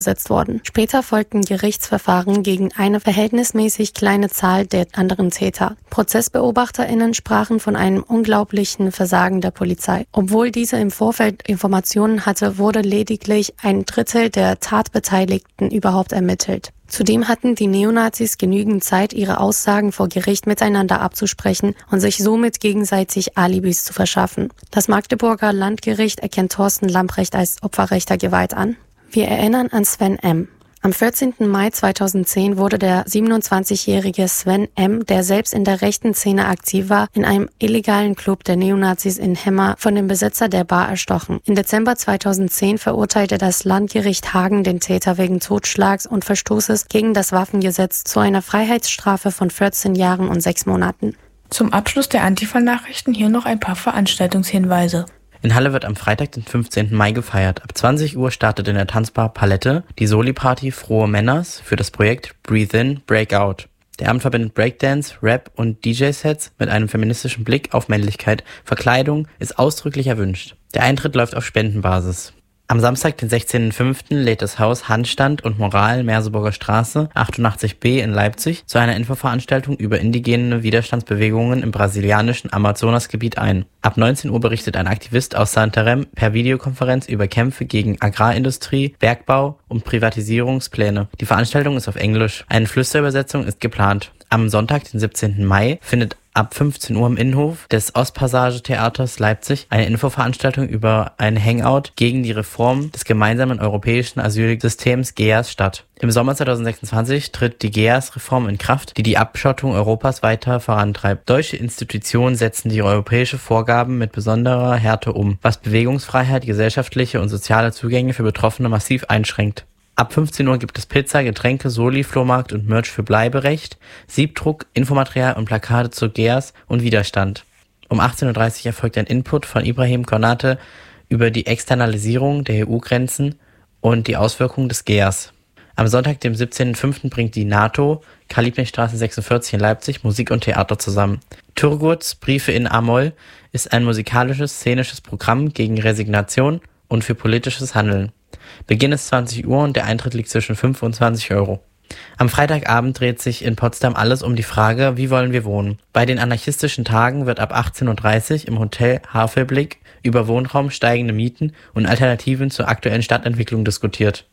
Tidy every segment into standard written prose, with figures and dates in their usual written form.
gesetzt worden. Später folgten Gerichtsverfahren gegen eine verhältnismäßig kleine Zahl der anderen Täter. ProzessbeobachterInnen sprachen von einem unglaublichen Versagen der Polizei. Obwohl diese im Vorfeld Informationen hatte, wurde lediglich 1/3 der Tatbeteiligten überhaupt ermittelt. Zudem hatten die Neonazis genügend Zeit, ihre Aussagen vor Gericht miteinander abzusprechen und sich somit gegenseitig Alibis zu verschaffen. Das Magdeburger Landgericht erkennt Thorsten Lamprecht als Opfer rechter Gewalt an. Wir erinnern an Sven M. Am 14. Mai 2010 wurde der 27-jährige Sven M., der selbst in der rechten Szene aktiv war, in einem illegalen Club der Neonazis in Hemmer von dem Besitzer der Bar erstochen. Im Dezember 2010 verurteilte das Landgericht Hagen den Täter wegen Totschlags und Verstoßes gegen das Waffengesetz zu einer Freiheitsstrafe von 14 Jahren und 6 Monaten. Zum Abschluss der Antifa-Nachrichten hier noch ein paar Veranstaltungshinweise. In Halle wird am Freitag, den 15. Mai gefeiert. Ab 20 Uhr startet in der Tanzbar Palette die Soli-Party Frohe Männers für das Projekt Breathe In, Break Out. Der Abend verbindet Breakdance, Rap und DJ-Sets mit einem feministischen Blick auf Männlichkeit. Verkleidung ist ausdrücklich erwünscht. Der Eintritt läuft auf Spendenbasis. Am Samstag, den 16.05. lädt das Haus Handstand und Moral Merseburger Straße 88b in Leipzig zu einer Infoveranstaltung über indigene Widerstandsbewegungen im brasilianischen Amazonasgebiet ein. Ab 19 Uhr berichtet ein Aktivist aus Santarém per Videokonferenz über Kämpfe gegen Agrarindustrie, Bergbau und Privatisierungspläne. Die Veranstaltung ist auf Englisch. Eine Flüsterübersetzung ist geplant. Am Sonntag, den 17. Mai, findet ab 15 Uhr im Innenhof des Ostpassage-Theaters Leipzig eine Infoveranstaltung über ein Hangout gegen die Reform des gemeinsamen europäischen Asylsystems GEAS statt. Im Sommer 2026 tritt die GEAS-Reform in Kraft, die die Abschottung Europas weiter vorantreibt. Deutsche Institutionen setzen die europäische Vorgaben mit besonderer Härte um, was Bewegungsfreiheit, gesellschaftliche und soziale Zugänge für Betroffene massiv einschränkt. Ab 15 Uhr gibt es Pizza, Getränke, Soli, Flohmarkt und Merch für Bleiberecht, Siebdruck, Infomaterial und Plakate zu GEAS und Widerstand. Um 18.30 Uhr erfolgt ein Input von Ibrahim Konate über die Externalisierung der EU-Grenzen und die Auswirkungen des GEAS. Am Sonntag, dem 17.05. bringt die NATO, Karl-Liebknecht-Straße 46 in Leipzig, Musik und Theater zusammen. Turgurts Briefe in A-Moll ist ein musikalisches, szenisches Programm gegen Resignation und für politisches Handeln. Beginn ist 20 Uhr und der Eintritt liegt zwischen 5 und 20 Euro. Am Freitagabend dreht sich in Potsdam alles um die Frage, wie wollen wir wohnen? Bei den anarchistischen Tagen wird ab 18.30 Uhr im Hotel Havelblick über Wohnraum, steigende Mieten und Alternativen zur aktuellen Stadtentwicklung diskutiert.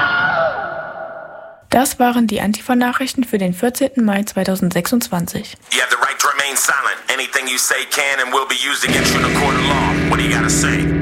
Das waren die Antifa-Nachrichten für den 14. Mai 2026. You have the right to remain silent. Anything you say can and will be used against you in a court of law. What do you gotta say?